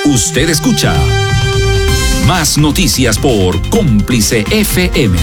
Usted escucha Más Noticias por Cómplice FM.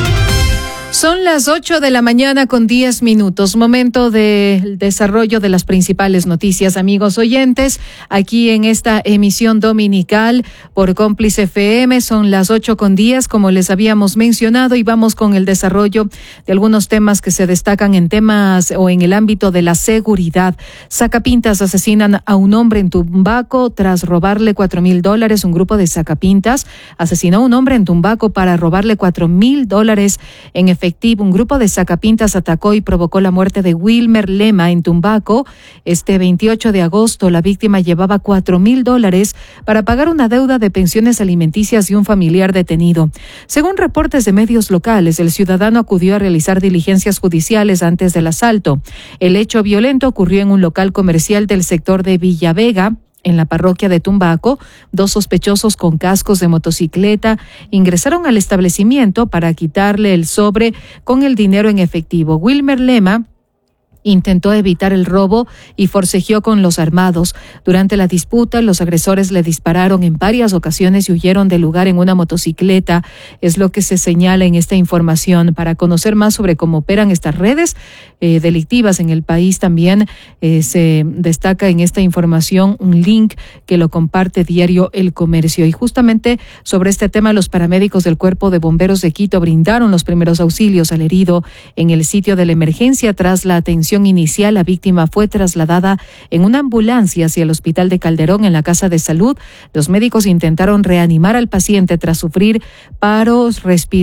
Son las 8 de la mañana con 10 minutos. Momento del desarrollo de las principales noticias, amigos oyentes. Aquí en esta emisión dominical por Cómplice FM son las 8:10, como les habíamos mencionado, y vamos con el desarrollo de algunos temas que se destacan en temas o en el ámbito de la seguridad. Sacapintas asesinan a un hombre en Tumbaco tras robarle $4,000. Un grupo de sacapintas asesinó a un hombre en Tumbaco para robarle $4,000 en efectivo. Un grupo de sacapintas atacó y provocó la muerte de Wilmer Lema en Tumbaco. Este 28 de agosto, la víctima llevaba $4,000 para pagar una deuda de pensiones alimenticias de un familiar detenido. Según reportes de medios locales, el ciudadano acudió a realizar diligencias judiciales antes del asalto. El hecho violento ocurrió en un local comercial del sector de Villavega, en la parroquia de Tumbaco. Dos sospechosos con cascos de motocicleta ingresaron al establecimiento para quitarle el sobre con el dinero en efectivo. Wilmer Lema intentó evitar el robo y forcejeó con los armados. Durante la disputa, los agresores le dispararon en varias ocasiones y huyeron del lugar en una motocicleta. Es lo que se señala en esta información. Para conocer más sobre cómo operan estas redes delictivas en el país, también se destaca en esta información un link que lo comparte diario El Comercio. Y justamente sobre este tema, los paramédicos del Cuerpo de Bomberos de Quito brindaron los primeros auxilios al herido en el sitio de la emergencia. Tras la atención inicial, la víctima fue trasladada en una ambulancia hacia el hospital de Calderón en la Casa de Salud. Los médicos intentaron reanimar al paciente tras sufrir paros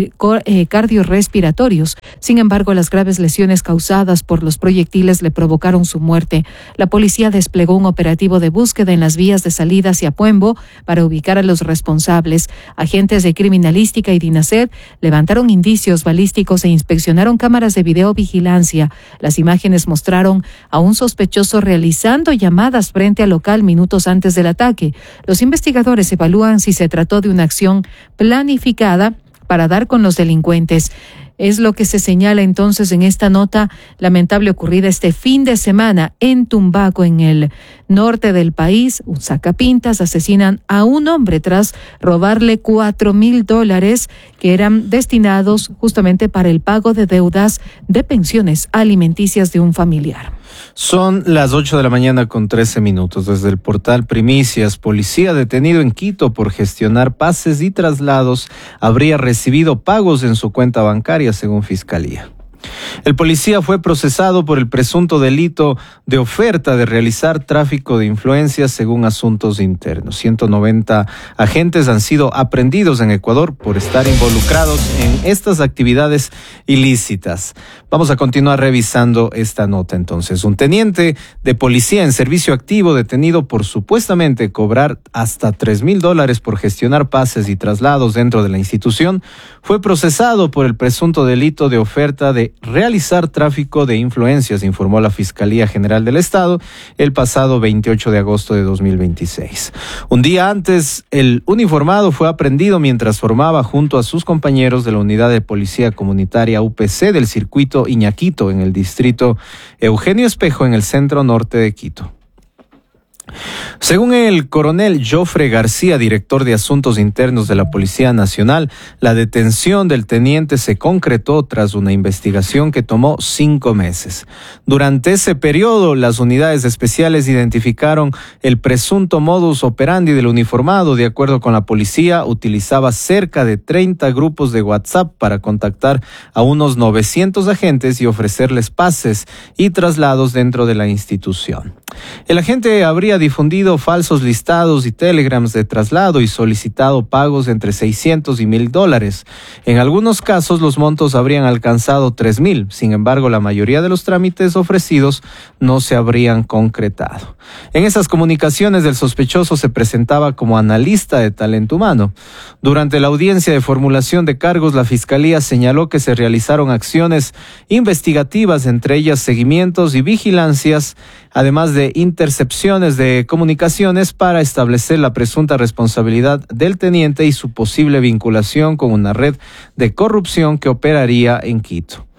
cardiorrespiratorios. Sin embargo, las graves lesiones causadas por los proyectiles le provocaron su muerte. La policía desplegó un operativo de búsqueda en las vías de salida hacia Puembo para ubicar a los responsables. Agentes de criminalística y DINASED levantaron indicios balísticos e inspeccionaron cámaras de videovigilancia. Las imágenes mostraron a un sospechoso realizando llamadas frente al local minutos antes del ataque. Los investigadores evalúan si se trató de una acción planificada para dar con los delincuentes. Es lo que se señala entonces en esta nota lamentable ocurrida este fin de semana en Tumbaco, en el norte del país. Un sacapintas asesinan a un hombre tras robarle $4,000 que eran destinados justamente para el pago de deudas de pensiones alimenticias de un familiar. Son las 8 de la mañana con 13 minutos. Desde el portal Primicias, policía detenido en Quito por gestionar pases y traslados habría recibido pagos en su cuenta bancaria, según Fiscalía. El policía fue procesado por el presunto delito de oferta de realizar tráfico de influencias, según Asuntos Internos. 190 agentes han sido aprehendidos en Ecuador por estar involucrados en estas actividades ilícitas. Vamos a continuar revisando esta nota entonces. Un teniente de policía en servicio activo detenido por supuestamente cobrar hasta $3,000 por gestionar pases y traslados dentro de la institución fue procesado por el presunto delito de oferta de realizar tráfico de influencias, informó la Fiscalía General del Estado el pasado 28 de agosto de 2026. Un día antes, el uniformado fue aprehendido mientras formaba junto a sus compañeros de la Unidad de Policía Comunitaria UPC del circuito Iñaquito en el distrito Eugenio Espejo en el centro norte de Quito. Según el coronel Jofre García, director de Asuntos Internos de la Policía Nacional, la detención del teniente se concretó tras una investigación que tomó 5 meses. Durante ese periodo, las unidades especiales identificaron el presunto modus operandi del uniformado. De acuerdo con la policía, utilizaba cerca de 30 grupos de WhatsApp para contactar a unos 900 agentes y ofrecerles pases y traslados dentro de la institución. El agente habría difundido falsos listados y telegrams de traslado y solicitado pagos entre $600 y $1,000. En algunos casos los montos habrían alcanzado $3,000. Sin embargo, la mayoría de los trámites ofrecidos no se habrían concretado. En esas comunicaciones, el sospechoso se presentaba como analista de talento humano. Durante la audiencia de formulación de cargos, la Fiscalía señaló que se realizaron acciones investigativas, entre ellas seguimientos y vigilancias, además de intercepciones de comunicaciones para establecer la presunta responsabilidad del teniente y su posible vinculación con una red de corrupción que operaría en Quito.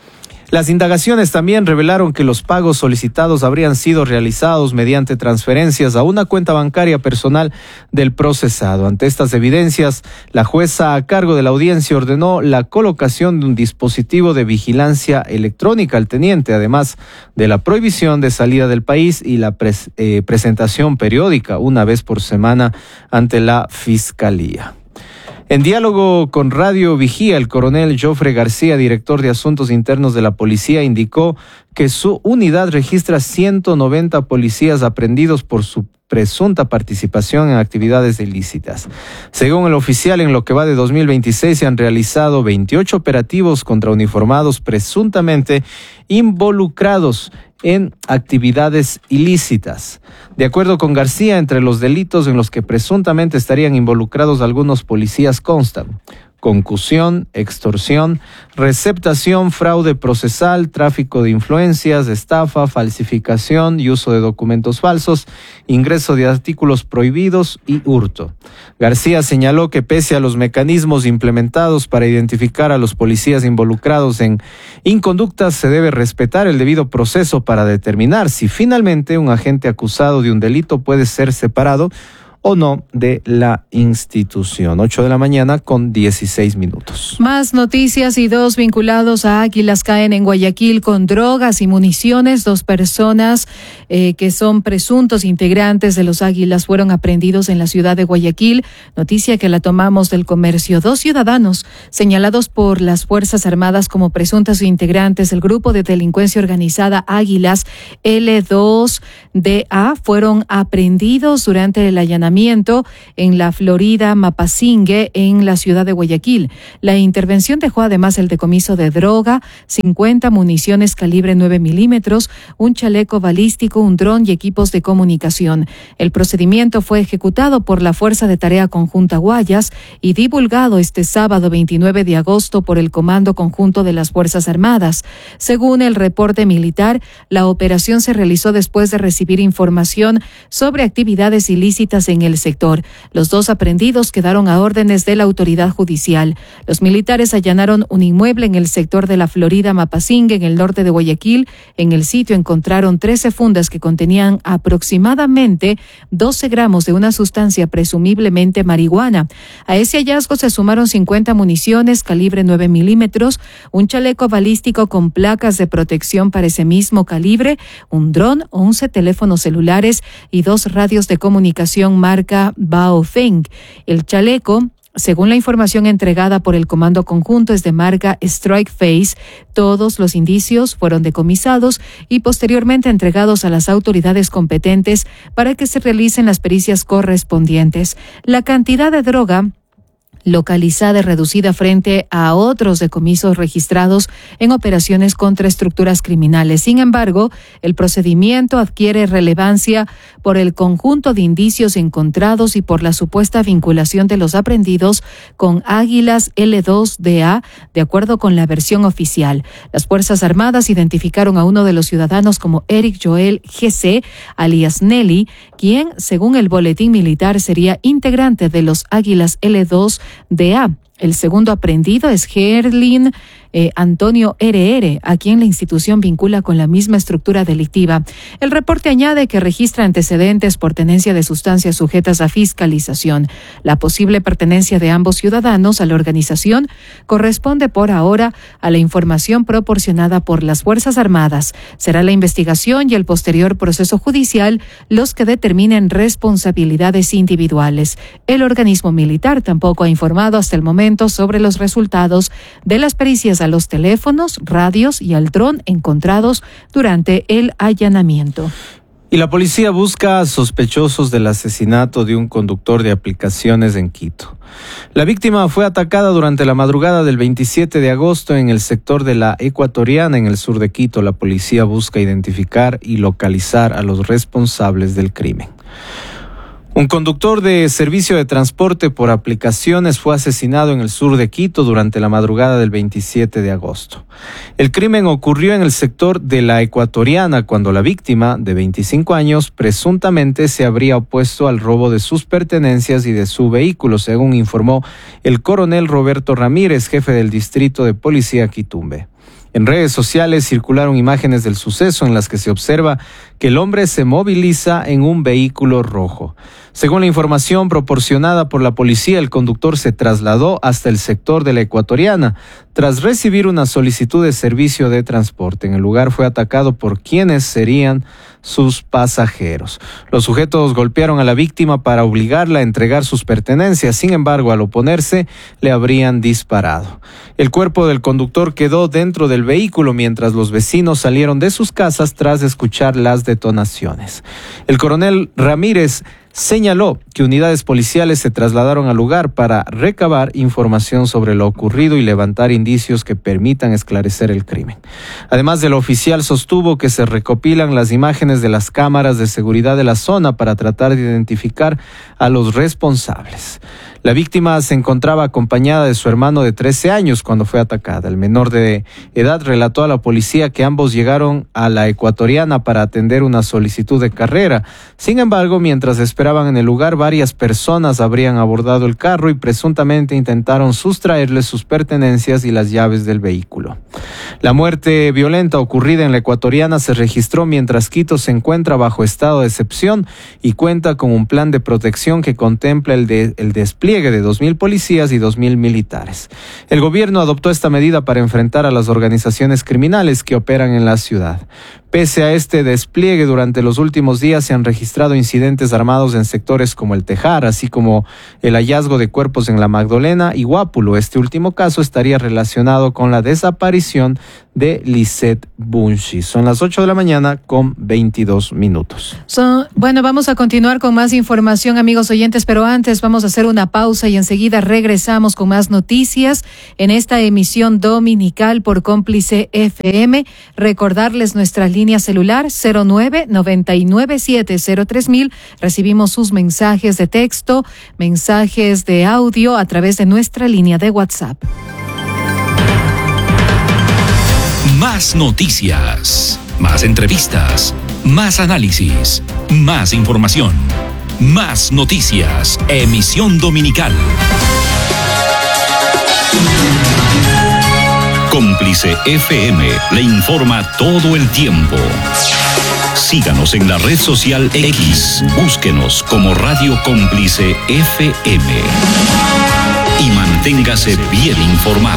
Las indagaciones también revelaron que los pagos solicitados habrían sido realizados mediante transferencias a una cuenta bancaria personal del procesado. Ante estas evidencias, la jueza a cargo de la audiencia ordenó la colocación de un dispositivo de vigilancia electrónica al teniente, además de la prohibición de salida del país y la presentación periódica una vez por semana ante la Fiscalía. En diálogo con Radio Vigía, el coronel Jofre García, director de Asuntos Internos de la Policía, indicó que su unidad registra 190 policías aprehendidos por su presunta participación en actividades ilícitas. Según el oficial, en lo que va de 2026 se han realizado 28 operativos contra uniformados presuntamente involucrados en actividades ilícitas. De acuerdo con García, entre los delitos en los que presuntamente estarían involucrados algunos policías constan concusión, extorsión, receptación, fraude procesal, tráfico de influencias, estafa, falsificación y uso de documentos falsos, ingreso de artículos prohibidos y hurto. García señaló que pese a los mecanismos implementados para identificar a los policías involucrados en inconductas, se debe respetar el debido proceso para determinar si finalmente un agente acusado de un delito puede ser separado o no de la institución. 8 de la mañana con 16 minutos. Más noticias y 2 vinculados a Águilas caen en Guayaquil con drogas y municiones. 2 personas que son presuntos integrantes de los Águilas fueron aprehendidos en la ciudad de Guayaquil. Noticia que la tomamos del Comercio. 2 ciudadanos señalados por las Fuerzas Armadas como presuntos integrantes del grupo de delincuencia organizada Águilas L2DA fueron aprehendidos durante el allanamiento en la Florida Mapasingue, en la ciudad de Guayaquil. La intervención dejó además el decomiso de droga, 50 municiones calibre 9 milímetros, un chaleco balístico, un dron y equipos de comunicación. El procedimiento fue ejecutado por la Fuerza de Tarea Conjunta Guayas y divulgado este sábado 29 de agosto por el Comando Conjunto de las Fuerzas Armadas. Según el reporte militar, la operación se realizó después de recibir información sobre actividades ilícitas en el sector. Los 2 aprehendidos quedaron a órdenes de la autoridad judicial. Los militares allanaron un inmueble en el sector de la Florida Mapasingue, en el norte de Guayaquil. En el sitio encontraron 13 fundas que contenían aproximadamente 12 gramos de una sustancia presumiblemente marihuana. A ese hallazgo se sumaron 50 municiones calibre 9 milímetros, un chaleco balístico con placas de protección para ese mismo calibre, un dron, 11 teléfonos celulares y 2 radios de comunicación marca Baofeng. El chaleco, según la información entregada por el Comando Conjunto, es de marca Strike Face. Todos los indicios fueron decomisados y posteriormente entregados a las autoridades competentes para que se realicen las pericias correspondientes. La cantidad de droga localizada y reducida frente a otros decomisos registrados en operaciones contra estructuras criminales. Sin embargo, el procedimiento adquiere relevancia por el conjunto de indicios encontrados y por la supuesta vinculación de los aprehendidos con Águilas L2DA, de acuerdo con la versión oficial. Las Fuerzas Armadas identificaron a uno de los ciudadanos como Eric Joel GC, alias Nelly, quien, según el boletín militar, sería integrante de los Águilas L2DA. El segundo aprehendido es Gerlin Antonio R.R., a quien la institución vincula con la misma estructura delictiva. El reporte añade que registra antecedentes por tenencia de sustancias sujetas a fiscalización. La posible pertenencia de ambos ciudadanos a la organización corresponde por ahora a la información proporcionada por las Fuerzas Armadas. Será la investigación y el posterior proceso judicial los que determinen responsabilidades individuales. El organismo militar tampoco ha informado hasta el momento sobre los resultados de las pericias a los teléfonos, radios y al dron encontrados durante el allanamiento. Y la policía busca a sospechosos del asesinato de un conductor de aplicaciones en Quito. La víctima fue atacada durante la madrugada del 27 de agosto en el sector de la Ecuatoriana, en el sur de Quito. La policía busca identificar y localizar a los responsables del crimen. Un conductor de servicio de transporte por aplicaciones fue asesinado en el sur de Quito durante la madrugada del 27 de agosto. El crimen ocurrió en el sector de la Ecuatoriana cuando la víctima, de 25 años, presuntamente se habría opuesto al robo de sus pertenencias y de su vehículo, según informó el coronel Roberto Ramírez, jefe del distrito de policía Quitumbe. En redes sociales circularon imágenes del suceso en las que se observa que el hombre se moviliza en un vehículo rojo. Según la información proporcionada por la policía, el conductor se trasladó hasta el sector de la Ecuatoriana tras recibir una solicitud de servicio de transporte. En el lugar fue atacado por quienes serían sus pasajeros. Los sujetos golpearon a la víctima para obligarla a entregar sus pertenencias. Sin embargo, al oponerse, le habrían disparado. El cuerpo del conductor quedó dentro del vehículo mientras los vecinos salieron de sus casas tras escuchar las detonaciones. El coronel Ramírez señaló que unidades policiales se trasladaron al lugar para recabar información sobre lo ocurrido y levantar indicios que permitan esclarecer el crimen. Además del oficial, sostuvo que se recopilan las imágenes de las cámaras de seguridad de la zona para tratar de identificar a los responsables. La víctima se encontraba acompañada de su hermano de 13 años cuando fue atacada. El menor de edad relató a la policía que ambos llegaron a la Ecuatoriana para atender una solicitud de carrera. Sin embargo, mientras esperaban en el lugar, varias personas habrían abordado el carro y presuntamente intentaron sustraerles sus pertenencias y las llaves del vehículo. La muerte violenta ocurrida en la Ecuatoriana se registró mientras Quito se encuentra bajo estado de excepción y cuenta con un plan de protección que contempla el despliegue de 2.000 policías y 2.000 militares. El gobierno adoptó esta medida para enfrentar a las organizaciones criminales que operan en la ciudad. Pese a este despliegue, durante los últimos días se han registrado incidentes armados en sectores como el Tejar, así como el hallazgo de cuerpos en la Magdalena y Guápulo. Este último caso estaría relacionado con la desaparición de Lisette Bunchi. Son las 8 de la mañana con 22 minutos. Bueno, vamos a continuar con más información, amigos oyentes, pero antes vamos a hacer una pausa y enseguida regresamos con más noticias en esta emisión dominical por Cómplice FM. Recordarles nuestra línea celular 09-997-03000. Recibimos sus mensajes de texto, mensajes de audio a través de nuestra línea de WhatsApp. Más noticias, más entrevistas, más análisis, más información, más noticias. Emisión dominical. Cómplice FM le informa todo el tiempo. Síganos en la red social X. Búsquenos como Radio Cómplice FM. Y manténgase bien informado.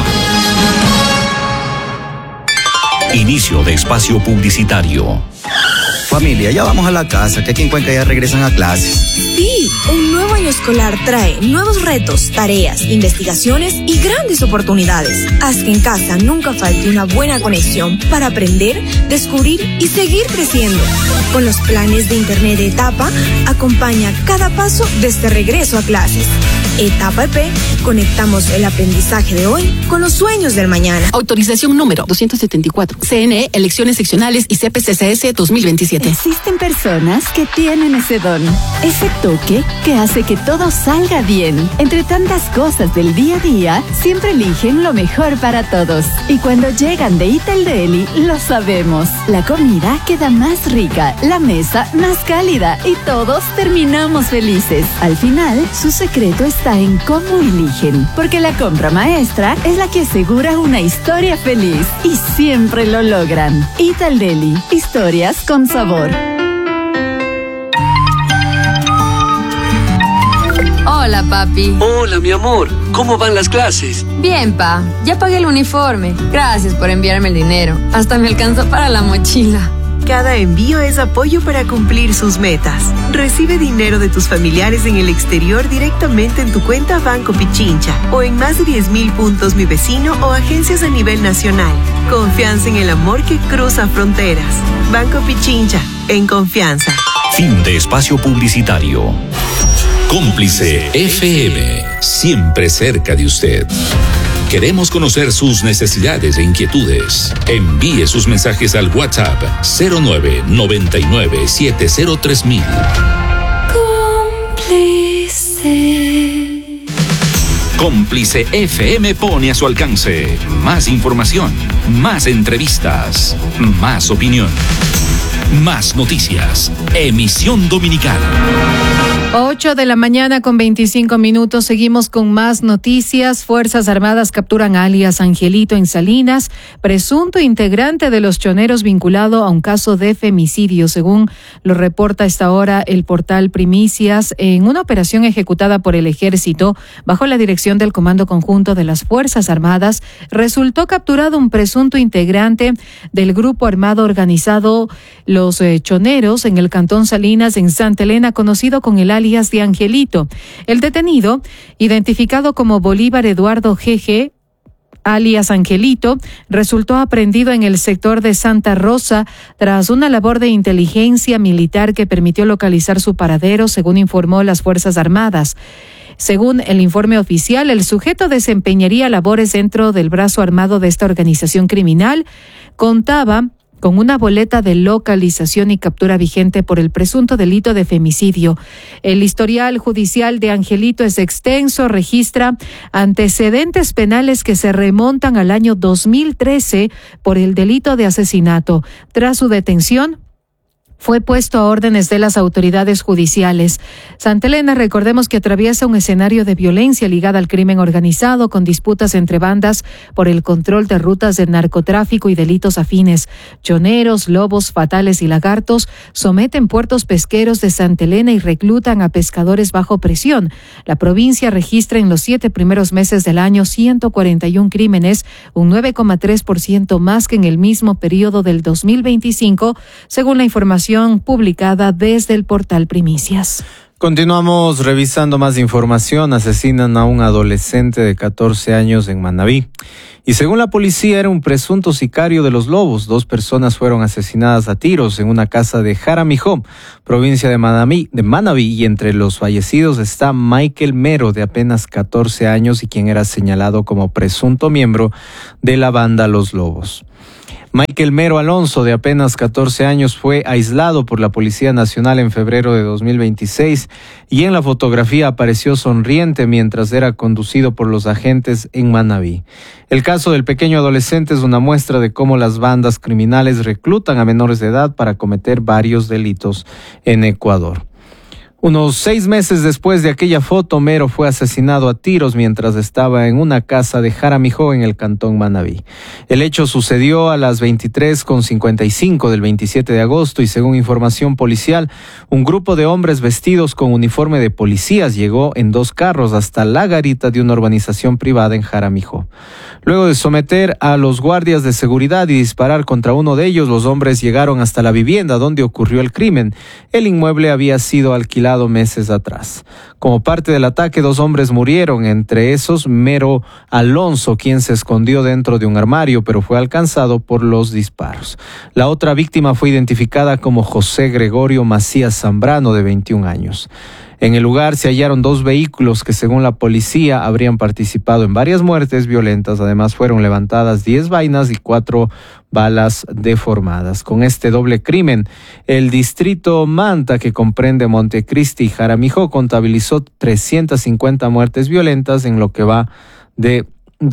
Inicio de espacio publicitario. Familia, ya vamos a la casa, que aquí en Cuenca ya regresan a clases. Sí, un nuevo año escolar trae nuevos retos, tareas, investigaciones y grandes oportunidades. Haz que en casa nunca falte una buena conexión para aprender, descubrir y seguir creciendo. Con los planes de Internet de Etapa, acompaña cada paso de este regreso a clases. Etapa EP, conectamos el aprendizaje de hoy con los sueños del mañana. Autorización número 274. CNE, elecciones seccionales y CPCCS 2027. Existen personas que tienen ese don, ese toque que hace que todo salga bien. Entre tantas cosas del día a día, siempre eligen lo mejor para todos. Y cuando llegan de Eat al Deli, lo sabemos. La comida queda más rica, la mesa más cálida y todos terminamos felices. Al final, su secreto está en cómo eligen, porque la compra maestra es la que asegura una historia feliz y siempre lo logran. Eat al Deli, historias con sabor. Hola, papi. Hola, mi amor. ¿Cómo van las clases? Bien, pa. Ya pagué el uniforme. Gracias por enviarme el dinero. Hasta me alcanzó para la mochila. Cada envío es apoyo para cumplir sus metas. Recibe dinero de tus familiares en el exterior directamente en tu cuenta Banco Pichincha o en más de 10.000 puntos Mi Vecino o agencias a nivel nacional. Confianza en el amor que cruza fronteras. Banco Pichincha, en confianza. Fin de espacio publicitario. Cómplice FM, siempre cerca de usted. Queremos conocer sus necesidades e inquietudes. Envíe sus mensajes al WhatsApp 09-99-703.000. Cómplice. Cómplice FM pone a su alcance más información, más entrevistas, más opinión, más noticias. Emisión dominical. 8 de la mañana con 25 minutos. Seguimos con más noticias. Fuerzas Armadas capturan a alias Angelito en Salinas, presunto integrante de los choneros vinculado a un caso de femicidio, según lo reporta a esta hora el portal Primicias. En una operación ejecutada por el Ejército bajo la dirección del Comando Conjunto de las Fuerzas Armadas, resultó capturado un presunto integrante del grupo armado organizado Los Choneros en el cantón Salinas, en Santa Elena, conocido con el alias de Angelito. El detenido, identificado como Bolívar Eduardo GG, alias Angelito, resultó aprehendido en el sector de Santa Rosa tras una labor de inteligencia militar que permitió localizar su paradero, según informó las Fuerzas Armadas. Según el informe oficial, el sujeto desempeñaría labores dentro del brazo armado de esta organización criminal. Contaba con una boleta de localización y captura vigente por el presunto delito de femicidio. El historial judicial de Angelito es extenso, registra antecedentes penales que se remontan al año 2013 por el delito de asesinato. Tras su detención, fue puesto a órdenes de las autoridades judiciales. Santa Elena, recordemos que atraviesa un escenario de violencia ligada al crimen organizado, con disputas entre bandas por el control de rutas de narcotráfico y delitos afines. Choneros, lobos, fatales y lagartos someten puertos pesqueros de Santa Elena y reclutan a pescadores bajo presión. La provincia registra en los 7 primeros meses del año 141 crímenes, un 9,3% más que en el mismo periodo del 2025, según la información publicada desde el portal Primicias. Continuamos revisando más información. Asesinan a un adolescente de 14 años en Manabí. Y según la policía, era un presunto sicario de los lobos. 2 personas fueron asesinadas a tiros en una casa de Jaramijó, provincia de Manabí, y entre los fallecidos está Michael Mero, de apenas 14 años, y quien era señalado como presunto miembro de la banda Los Lobos. Michael Mero Alonso, de apenas 14 años, fue aislado por la Policía Nacional en febrero de 2026 y en la fotografía apareció sonriente mientras era conducido por los agentes en Manabí. El caso del pequeño adolescente es una muestra de cómo las bandas criminales reclutan a menores de edad para cometer varios delitos en Ecuador. Unos 6 meses después de aquella foto, Mero fue asesinado a tiros mientras estaba en una casa de Jaramijó en el cantón Manabí. El hecho sucedió a las 23:55 del 27 de agosto y, según información policial, un grupo de hombres vestidos con uniforme de policías llegó en 2 carros hasta la garita de una urbanización privada en Jaramijó. Luego de someter a los guardias de seguridad y disparar contra uno de ellos, los hombres llegaron hasta la vivienda donde ocurrió el crimen. El inmueble había sido alquilado meses atrás. Como parte del ataque, 2 hombres murieron, entre esos Mero Alonso, quien se escondió dentro de un armario, pero fue alcanzado por los disparos. La otra víctima fue identificada como José Gregorio Macías Zambrano, de 21 años. En el lugar se hallaron 2 vehículos que, según la policía, habrían participado en varias muertes violentas. Además, fueron levantadas 10 vainas y 4 balas deformadas. Con este doble crimen, el distrito Manta, que comprende Montecristi y Jaramijó, contabilizó 350 muertes violentas en lo que va de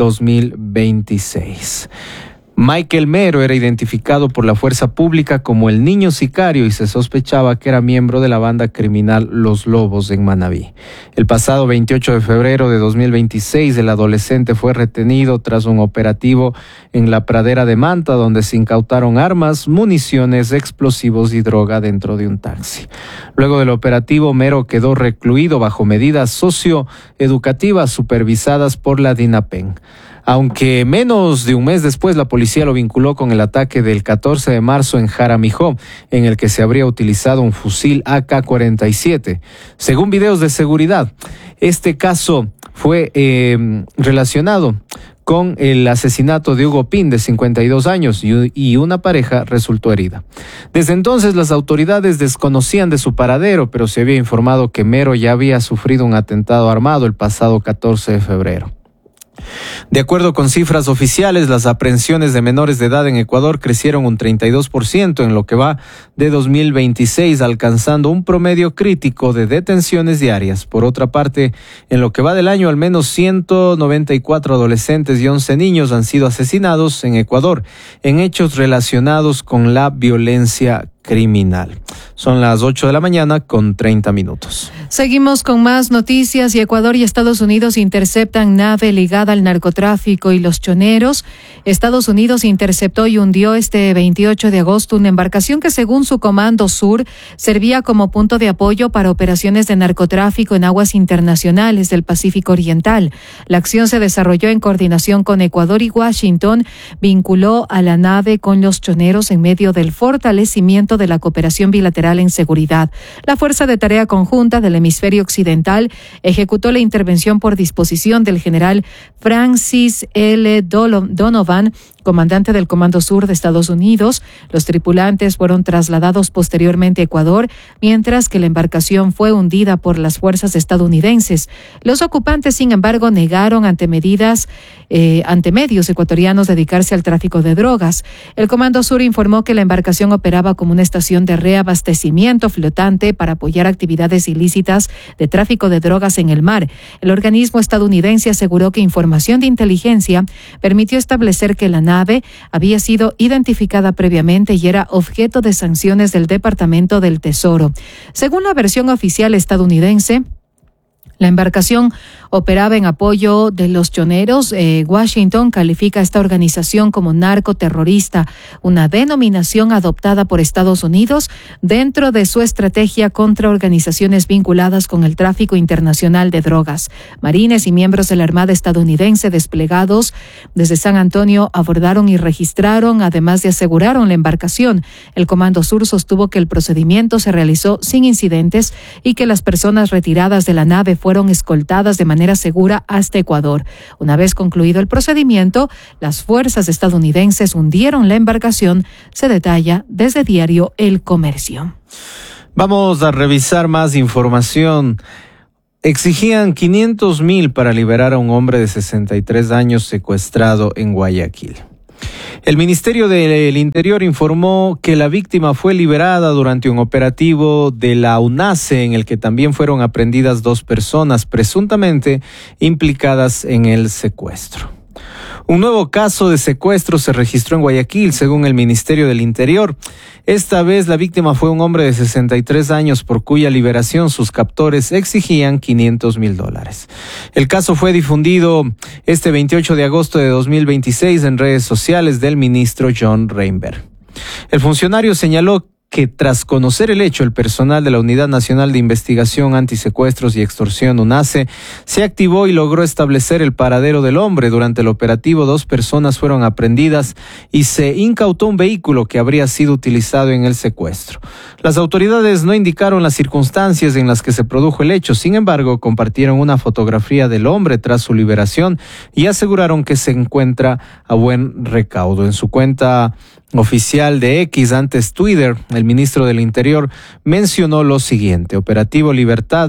2026. Michael Mero era identificado por la fuerza pública como el niño sicario y se sospechaba que era miembro de la banda criminal Los Lobos en Manabí. El pasado 28 de febrero de 2026, el adolescente fue retenido tras un operativo en la pradera de Manta, donde se incautaron armas, municiones, explosivos y droga dentro de un taxi. Luego del operativo, Mero quedó recluido bajo medidas socioeducativas supervisadas por la DINAPEN. Aunque menos de un mes después la policía lo vinculó con el ataque del 14 de marzo en Jaramijó, en el que se habría utilizado un fusil AK-47. Según videos de seguridad, este caso fue relacionado con el asesinato de Hugo Pin, de 52 años, y una pareja resultó herida. Desde entonces las autoridades desconocían de su paradero, pero se había informado que Mero ya había sufrido un atentado armado el pasado 14 de febrero. De acuerdo con cifras oficiales, las aprehensiones de menores de edad en Ecuador crecieron un 32% en lo que va de 2026, alcanzando un promedio crítico de detenciones diarias. Por otra parte, en lo que va del año, al menos 194 adolescentes y 11 niños han sido asesinados en Ecuador en hechos relacionados con la violencia criminal. Son las 8 de la mañana con 30 minutos. Seguimos con más noticias y Ecuador y Estados Unidos interceptan nave ligada al narcotráfico y los choneros. Estados Unidos interceptó y hundió este 28 de agosto una embarcación que según su Comando Sur servía como punto de apoyo para operaciones de narcotráfico en aguas internacionales del Pacífico Oriental. La acción se desarrolló en coordinación con Ecuador y Washington, vinculó a la nave con los choneros en medio del fortalecimiento de la cooperación bilateral en seguridad. La Fuerza de Tarea Conjunta del Hemisferio Occidental ejecutó la intervención por disposición del general Francis L. Donovan, comandante del Comando Sur de Estados Unidos. Los tripulantes fueron trasladados posteriormente a Ecuador, mientras que la embarcación fue hundida por las fuerzas estadounidenses. Los ocupantes, sin embargo, negaron ante medios ecuatorianos dedicarse al tráfico de drogas. El Comando Sur informó que la embarcación operaba como una estación de reabastecimiento flotante para apoyar actividades ilícitas de tráfico de drogas en el mar. El organismo estadounidense aseguró que información de inteligencia permitió establecer que la nave había sido identificada previamente y era objeto de sanciones del Departamento del Tesoro. Según la versión oficial estadounidense, la embarcación operaba en apoyo de los choneros. Washington califica a esta organización como narcoterrorista, una denominación adoptada por Estados Unidos dentro de su estrategia contra organizaciones vinculadas con el tráfico internacional de drogas. Marines y miembros de la Armada estadounidense desplegados desde San Antonio abordaron y registraron, además de aseguraron la embarcación. El Comando Sur sostuvo que el procedimiento se realizó sin incidentes y que las personas retiradas de la nave fueron escoltadas de manera segura hasta Ecuador. Una vez concluido el procedimiento, las fuerzas estadounidenses hundieron la embarcación, se detalla desde diario El Comercio. Vamos a revisar más información. Exigían 500,000 para liberar a un hombre de 63 años secuestrado en Guayaquil. El Ministerio del Interior informó que la víctima fue liberada durante un operativo de la UNACE en el que también fueron aprehendidas 2 personas presuntamente implicadas en el secuestro. Un nuevo caso de secuestro se registró en Guayaquil, según el Ministerio del Interior. Esta vez la víctima fue un hombre de 63 años por cuya liberación sus captores exigían $500,000. El caso fue difundido este 28 de agosto de 2026 en redes sociales del ministro John Reinberg. El funcionario señaló que tras conocer el hecho, el personal de la Unidad Nacional de Investigación Antisecuestros y Extorsión, UNACE, se activó y logró establecer el paradero del hombre. Durante el operativo, 2 personas fueron aprehendidas y se incautó un vehículo que habría sido utilizado en el secuestro. Las autoridades no indicaron las circunstancias en las que se produjo el hecho, sin embargo, compartieron una fotografía del hombre tras su liberación y aseguraron que se encuentra a buen recaudo. En su cuenta oficial de X, antes Twitter, el ministro del Interior mencionó lo siguiente: Operativo Libertad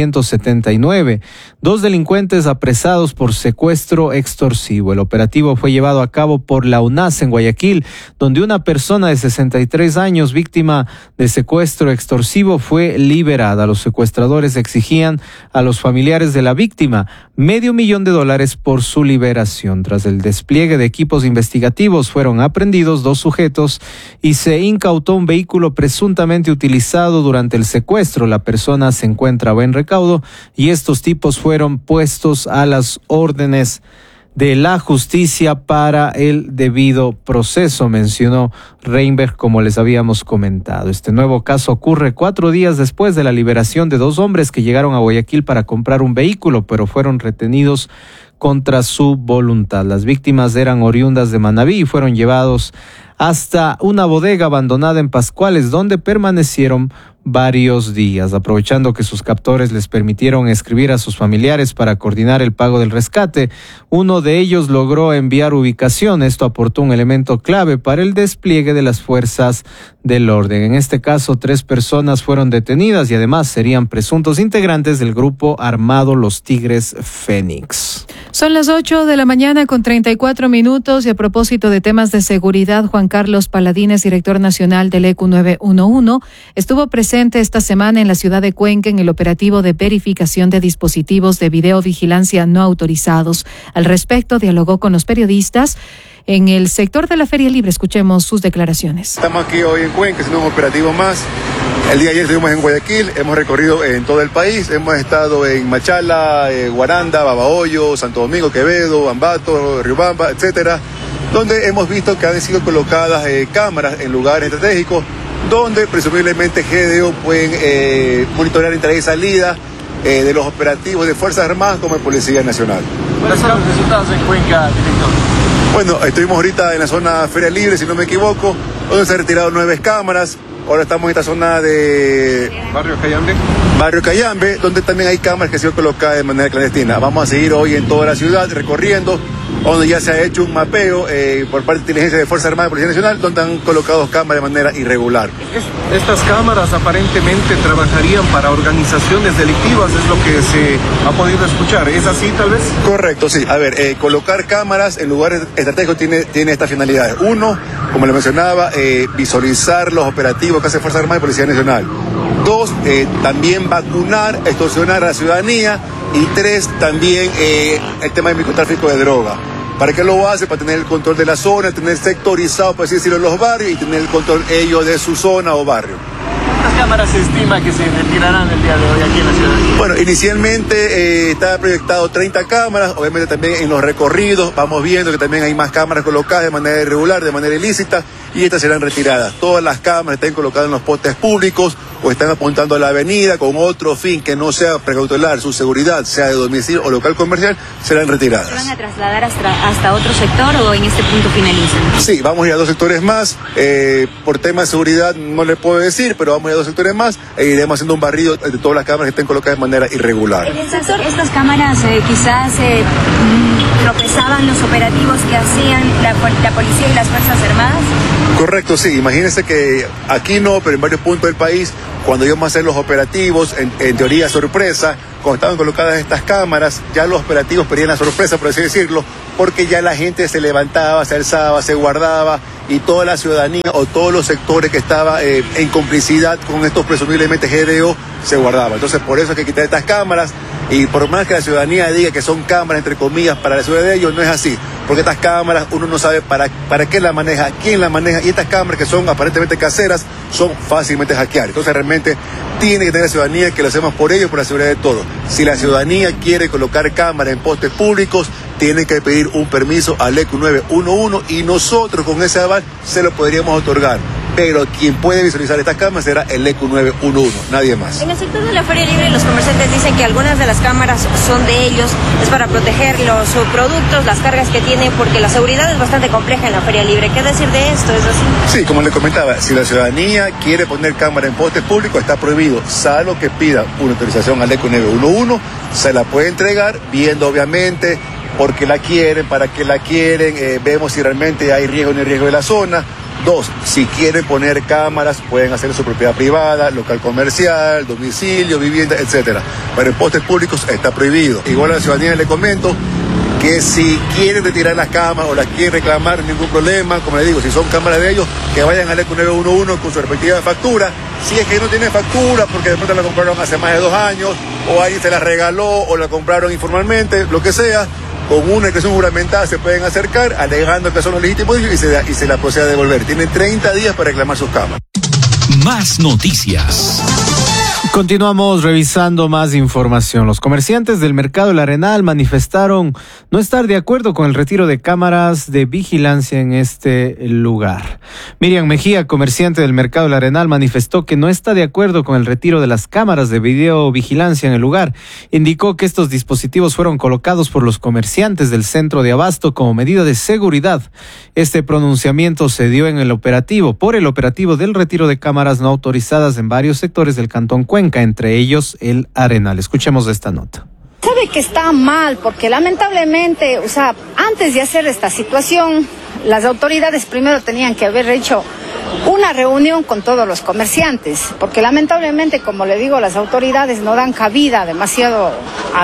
979, 2 delincuentes apresados por secuestro extorsivo. El operativo fue llevado a cabo por la UNACE en Guayaquil, donde una persona de 63 años, víctima de secuestro extorsivo, fue liberada. Los secuestradores exigían a los familiares de la víctima $500,000 por su liberación. Tras el despliegue de equipos investigativos, fueron aprehendidos 2 sujetos y se incautó un vehículo presuntamente utilizado durante el secuestro. La persona se encuentra a buen recaudo y estos tipos fueron puestos a las órdenes de la justicia para el debido proceso, mencionó Reinberg, como les habíamos comentado. Este nuevo caso ocurre 4 días después de la liberación de 2 hombres que llegaron a Guayaquil para comprar un vehículo, pero fueron retenidos contra su voluntad. Las víctimas eran oriundas de Manabí y fueron llevados hasta una bodega abandonada en Pascuales, donde permanecieron varios días. Aprovechando que sus captores les permitieron escribir a sus familiares para coordinar el pago del rescate, uno de ellos logró enviar ubicación. Esto aportó un elemento clave para el despliegue de las fuerzas del orden. En este caso, 3 personas fueron detenidas y además serían presuntos integrantes del grupo armado Los Tigres Fénix. Son las 8 de la mañana con 34 minutos y a propósito de temas de seguridad, Juan Carlos Paladines, director nacional del ECU 911, estuvo presente presente esta semana en la ciudad de Cuenca en el operativo de verificación de dispositivos de videovigilancia no autorizados. Al respecto, dialogó con los periodistas en el sector de la Feria Libre. Escuchemos sus declaraciones. Estamos aquí hoy en Cuenca haciendo un operativo más. El día de ayer estuvimos en Guayaquil, hemos recorrido en todo el país, hemos estado en Machala, Guaranda, Babahoyo, Santo Domingo, Quevedo, Ambato, Riobamba, etcétera, donde hemos visto que han sido colocadas cámaras en lugares estratégicos donde presumiblemente GDO pueden monitorear entrada y salida de los operativos de Fuerzas Armadas como de Policía Nacional. ¿Cuáles son los resultados en Cuenca, director? Bueno, estuvimos ahorita en la zona Feria Libre, si no me equivoco, donde se han retirado 9 cámaras. Ahora estamos en esta zona de Barrio Cayambe, donde también hay cámaras que se han colocado de manera clandestina. Vamos a seguir hoy en toda la ciudad recorriendo, donde ya se ha hecho un mapeo por parte de inteligencia de Fuerza Armada y Policía Nacional, donde han colocado cámaras de manera irregular. Estas cámaras aparentemente trabajarían para organizaciones delictivas, es lo que se ha podido escuchar. ¿Es así tal vez? Correcto, sí. A ver, colocar cámaras en lugares estratégicos tiene estas finalidades. Uno, como le mencionaba, visualizar los operativos que hace Fuerza Armada y Policía Nacional. 2, también vacunar, extorsionar a la ciudadanía. Y 3, también el tema del microtráfico de droga. ¿Para qué lo hace? Para tener el control de la zona, tener sectorizado, por así decirlo, los barrios y tener el control ellos de su zona o barrio. ¿Cuántas cámaras se estima que se retirarán el día de hoy aquí en la ciudad? Bueno, inicialmente estaba proyectado 30 cámaras, obviamente también en los recorridos vamos viendo que también hay más cámaras colocadas de manera irregular, de manera ilícita, y estas serán retiradas. Todas las cámaras están colocadas en los postes públicos o están apuntando a la avenida con otro fin que no sea precautelar su seguridad, sea de domicilio o local comercial, serán retiradas. ¿Se van a trasladar hasta otro sector o en este punto finalizan? Sí, vamos a ir a 2 sectores más. Por tema de seguridad no le puedo decir, pero vamos a ir a 2 sectores más e iremos haciendo un barrido de todas las cámaras que estén colocadas de manera irregular. En el sector, estas cámaras quizás tropezaban los operativos que hacían la policía y las Fuerzas Armadas. Correcto, sí. Imagínense que aquí no, pero en varios puntos del país, cuando íbamos a hacer los operativos, en teoría sorpresa, cuando estaban colocadas estas cámaras, ya los operativos perdían la sorpresa, por así decirlo, porque ya la gente se levantaba, se alzaba, se guardaba, y toda la ciudadanía o todos los sectores que estaban en complicidad con estos presumiblemente GDO se guardaban. Entonces, por eso hay que quitar estas cámaras, y por más que la ciudadanía diga que son cámaras, entre comillas, para la seguridad de ellos, no es así. Porque estas cámaras uno no sabe para qué la maneja, quién la maneja, y estas cámaras que son aparentemente caseras son fácilmente hackeadas. Entonces realmente tiene que tener la ciudadanía que lo hacemos por ellos, por la seguridad de todos. Si la ciudadanía quiere colocar cámaras en postes públicos, tiene que pedir un permiso al ECU 911 y nosotros con ese aval se lo podríamos otorgar. Pero quien puede visualizar estas cámaras será el ECU 911, nadie más. En el sector de la Feria Libre, los comerciantes dicen que algunas de las cámaras son de ellos, es para proteger los productos, las cargas que tienen, porque la seguridad es bastante compleja en la Feria Libre. ¿Qué decir de esto? ¿Es así? Sí, como le comentaba, si la ciudadanía quiere poner cámara en postes públicos, está prohibido, salvo que pida una autorización al ECU 911, se la puede entregar, viendo obviamente por qué la quieren, para qué la quieren, vemos si realmente hay riesgo o no hay riesgo de la zona. 2, si quieren poner cámaras, pueden hacer en su propiedad privada, local comercial, domicilio, vivienda, etcétera. Pero en postes públicos está prohibido. Igual a la ciudadanía le comento que si quieren retirar las cámaras o las quieren reclamar, ningún problema. Como les digo, si son cámaras de ellos, que vayan al ECU 911 con su respectiva factura. Si es que no tienen factura, porque de pronto la compraron hace más de 2 años, o alguien se la regaló, o la compraron informalmente, lo que sea, con una declaración juramentada se pueden acercar alegando que son los legítimos y se la procede a devolver. Tienen 30 días para reclamar sus cámaras. Más noticias. Continuamos revisando más información. Los comerciantes del mercado El Arenal manifestaron no estar de acuerdo con el retiro de cámaras de vigilancia en este lugar. Miriam Mejía, comerciante del mercado El Arenal, manifestó que no está de acuerdo con el retiro de las cámaras de videovigilancia en el lugar. Indicó que estos dispositivos fueron colocados por los comerciantes del centro de abasto como medida de seguridad. Este pronunciamiento se dio en el operativo del retiro de cámaras no autorizadas en varios sectores del Cantón Cuenca, entre ellos el Arenal. Escuchemos esta nota. Sabe que está mal porque lamentablemente, antes de hacer esta situación, las autoridades primero tenían que haber hecho una reunión con todos los comerciantes, porque lamentablemente, como le digo, las autoridades no dan cabida demasiado a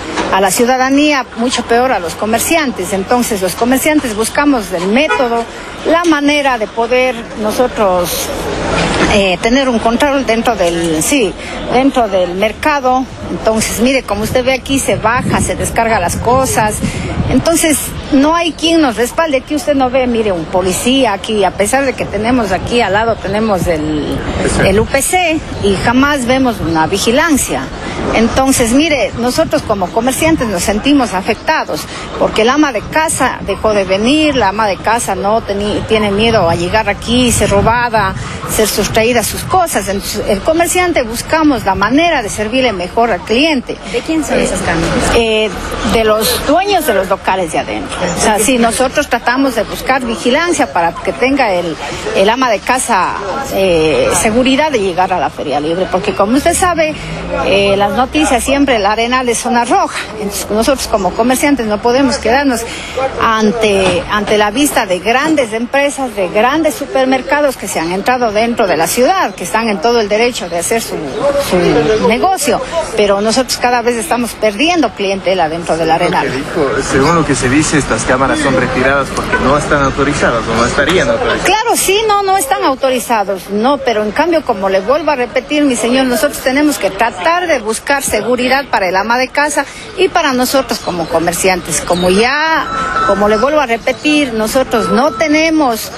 la ciudadanía, mucho peor a los comerciantes. Entonces los comerciantes buscamos el método, la manera de poder nosotros tener un control dentro del mercado. Entonces, mire, como usted ve aquí, se baja, se descarga las cosas. Entonces, no hay quien nos respalde. Aquí usted no ve, mire, un policía aquí, a pesar de que tenemos aquí al lado, tenemos el UPC y jamás vemos una vigilancia. Entonces, mire, nosotros como comerciantes nos sentimos afectados porque el ama de casa dejó de venir, la ama de casa no tiene miedo a llegar aquí, ser robada, ser sustraída sus cosas. Entonces, el comerciante buscamos la manera de servirle mejor al cliente. ¿De quién son esas cámaras? De los dueños de los locales de adentro. O sea, sí, nosotros tratamos de buscar vigilancia para que tenga el ama de casa seguridad de llegar a la Feria Libre, porque como usted sabe, las noticias siempre, la Arenal es zona roja. Entonces, nosotros como comerciantes no podemos quedarnos ante la vista de grandes empresas, de grandes supermercados que se han entrado dentro de la ciudad, que están en todo el derecho de hacer su negocio, pero nosotros cada vez estamos perdiendo clientela dentro de la Arenal. Según lo que se dice, estas cámaras son retiradas porque no están autorizadas o no estarían autorizadas. Claro, sí, no están autorizados, no, pero en cambio, como le vuelvo a repetir, mi señor, nosotros tenemos que tratar de buscar seguridad para el ama de casa y para nosotros como comerciantes. Como le vuelvo a repetir, nosotros no tenemos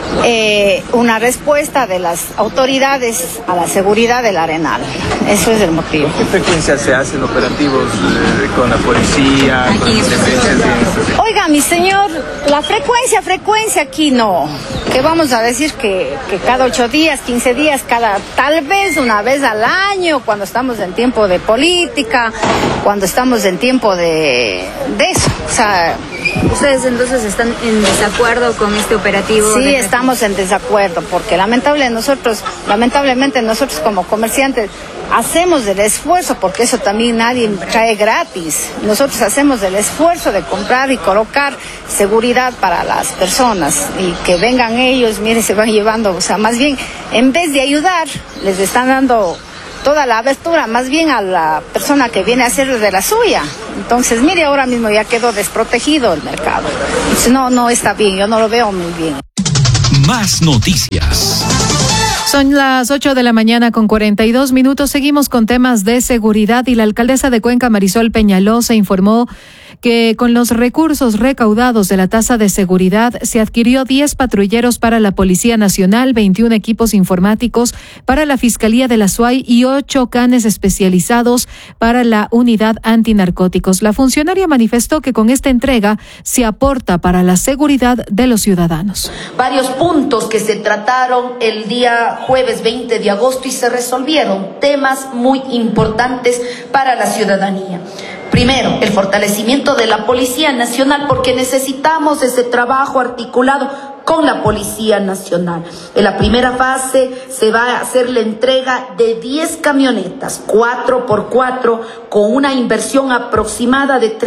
una respuesta de las autoridades a la seguridad del Arenal. Eso es el motivo. ¿Qué frecuencia se hacen operativos con la policía, con dependencias? Oiga, mi señor, la frecuencia aquí no. Que vamos a decir que cada 8 días, 15 días, tal vez una vez al año, cuando estamos en tiempo de política, cuando estamos en tiempo de eso. O sea, ¿ustedes entonces están en desacuerdo con este operativo? Sí, estamos en desacuerdo, porque lamentablemente nosotros como comerciantes hacemos el esfuerzo, porque eso también nadie trae gratis. Nosotros hacemos el esfuerzo de comprar y colocar seguridad para las personas y que vengan ellos, mire, se van llevando, o sea, más bien, en vez de ayudar, les están dando toda la abertura, más bien a la persona que viene a hacer de la suya. Entonces, mire, ahora mismo ya quedó desprotegido el mercado. Entonces, no está bien, yo no lo veo muy bien. Más noticias. Son las 8 de la mañana con 42 minutos. Seguimos con temas de seguridad y la alcaldesa de Cuenca, Marisol Peñalosa, informó que con los recursos recaudados de la tasa de seguridad se adquirió 10 patrulleros para la Policía Nacional, 21 equipos informáticos para la Fiscalía de la SUAY y 8 canes especializados para la Unidad Antinarcóticos. La funcionaria manifestó que con esta entrega se aporta para la seguridad de los ciudadanos. Varios puntos que se trataron el día jueves 20 de agosto y se resolvieron temas muy importantes para la ciudadanía. Primero, el fortalecimiento de la Policía Nacional, porque necesitamos ese trabajo articulado con la Policía Nacional. En la primera fase se va a hacer la entrega de 10 camionetas, 4x4, con una inversión aproximada de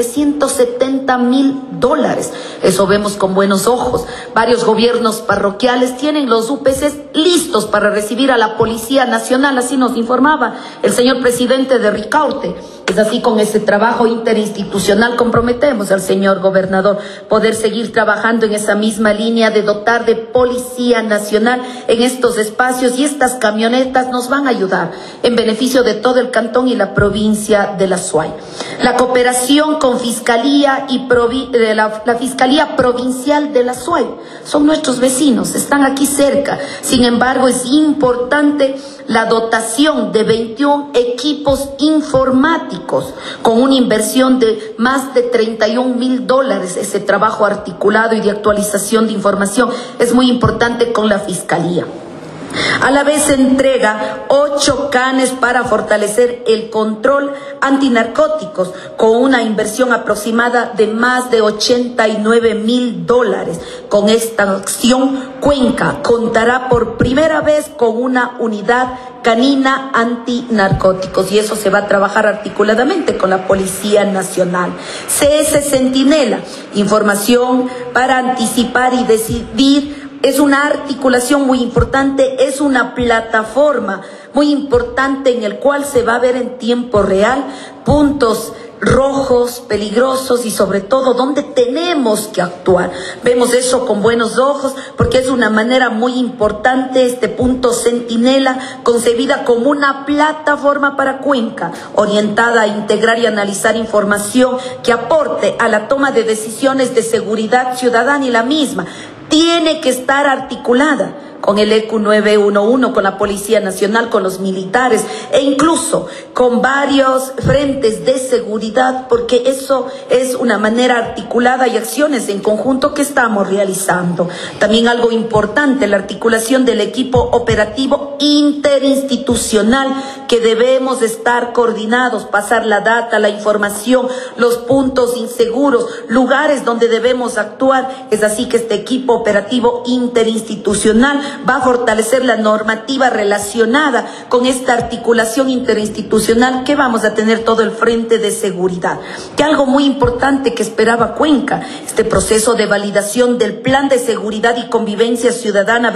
$370,000. Eso vemos con buenos ojos. Varios gobiernos parroquiales tienen los UPCs listos para recibir a la Policía Nacional, así nos informaba el señor presidente de Ricaurte. Es así, con ese trabajo interinstitucional comprometemos al señor gobernador poder seguir trabajando en esa misma línea de dotar de Policía Nacional en estos espacios, y estas camionetas nos van a ayudar en beneficio de todo el cantón y la provincia de la SUAY. La cooperación con Fiscalía y la Fiscalía Provincial de la SUAY son nuestros vecinos, están aquí cerca. Sin embargo, es importante la dotación de 21 equipos informáticos con una inversión de más de $31,000. Ese trabajo articulado y de actualización de información es muy importante con la Fiscalía. A la vez se entrega 8 canes para fortalecer el control antinarcóticos con una inversión aproximada de más de $89,000. Con esta acción, Cuenca contará por primera vez con una unidad canina antinarcóticos, y eso se va a trabajar articuladamente con la Policía Nacional. CS Centinela, información para anticipar y decidir Es una articulación muy importante, es una plataforma muy importante en el cual se va a ver en tiempo real puntos rojos, peligrosos y sobre todo donde tenemos que actuar. Vemos eso con buenos ojos porque es una manera muy importante este punto centinela concebida como una plataforma para Cuenca, orientada a integrar y analizar información que aporte a la toma de decisiones de seguridad ciudadana, y la misma tiene que estar articulada con el ECU 911, con la Policía Nacional, con los militares e incluso con varios frentes de seguridad, porque eso es una manera articulada y acciones en conjunto que estamos realizando. También algo importante, la articulación del equipo operativo interinstitucional, que debemos estar coordinados, pasar la data, la información, los puntos inseguros, lugares donde debemos actuar. Es así que este equipo operativo interinstitucional va a fortalecer la normativa relacionada con esta articulación interinstitucional que vamos a tener todo el frente de seguridad. Que algo muy importante que esperaba Cuenca, este proceso de validación del Plan de Seguridad y Convivencia Ciudadana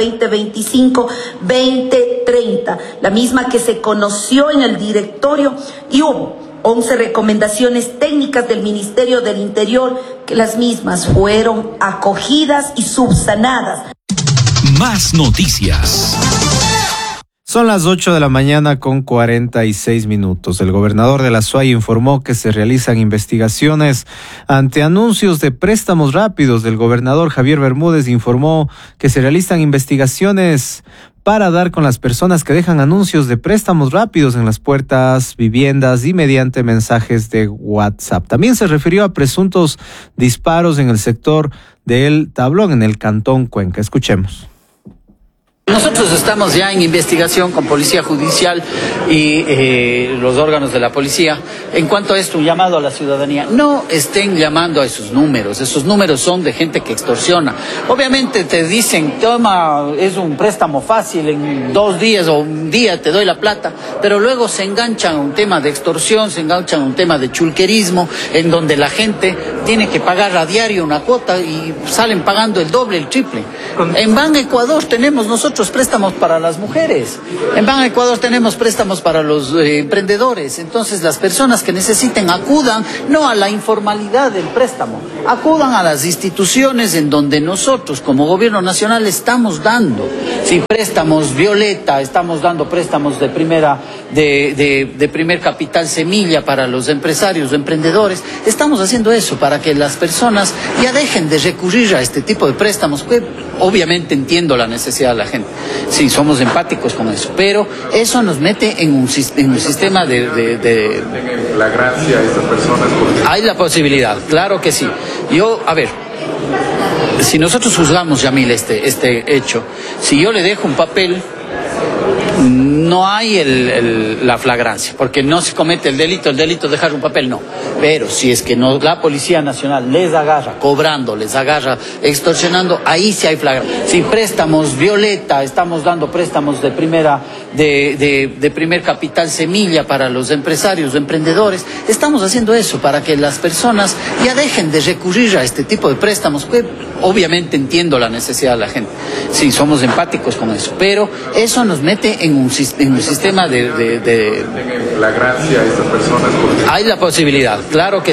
2025-2030, la misma que se conoció en el directorio, y hubo 11 recomendaciones técnicas del Ministerio del Interior, que las mismas fueron acogidas y subsanadas. Más noticias. Son las 8 de la mañana con 46 minutos. El gobernador de la SUAY informó que se realizan investigaciones ante anuncios de préstamos rápidos. El gobernador Javier Bermúdez informó que se realizan investigaciones para dar con las personas que dejan anuncios de préstamos rápidos en las puertas, viviendas y mediante mensajes de WhatsApp. También se refirió a presuntos disparos en el sector del Tablón, en el Cantón Cuenca. Escuchemos. Nosotros estamos ya en investigación con Policía Judicial y los órganos de la policía. En cuanto a esto, un llamado a la ciudadanía: no estén llamando a esos números son de gente que extorsiona. Obviamente te dicen, toma, es un préstamo fácil, en 2 días o un día te doy la plata, pero luego se enganchan a un tema de extorsión, se enganchan a un tema de chulquerismo, en donde la gente tiene que pagar a diario una cuota y salen pagando el doble, el triple. En Ban Ecuador tenemos nosotros préstamos para las mujeres. En Ban Ecuador tenemos préstamos para los emprendedores. Entonces, las personas que necesiten acudan no a la informalidad del préstamo, acudan a las instituciones en donde nosotros como gobierno nacional estamos dando. Si préstamos Violeta, estamos dando préstamos de primer capital semilla para los empresarios o emprendedores. Estamos haciendo eso para que las personas ya dejen de recurrir a este tipo de préstamos, que obviamente entiendo la necesidad de la gente. Sí, somos empáticos con eso, pero eso nos mete en un sistema de flagrancia a estas personas. Hay la posibilidad, claro que sí. Si nosotros juzgamos, Yamil, este hecho, si yo le dejo un papel, no hay la flagrancia, porque no se comete el delito de dejar un papel, no. Pero si es que la Policía Nacional les agarra cobrando, les agarra extorsionando, ahí sí hay flagrancia. Si préstamos Violeta, estamos dando préstamos de primer capital semilla para los empresarios o emprendedores, estamos haciendo eso para que las personas ya dejen de recurrir a este tipo de préstamos, que obviamente entiendo la necesidad de la gente. Sí, somos empáticos con eso, pero eso nos mete en un sistema de flagrancia a estas personas. Hay la posibilidad, claro que sí.